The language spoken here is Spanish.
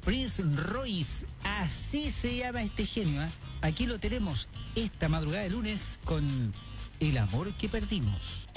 Prince Royce, así se llama este genio, ¿eh? Aquí lo tenemos esta madrugada de lunes con El amor que perdimos.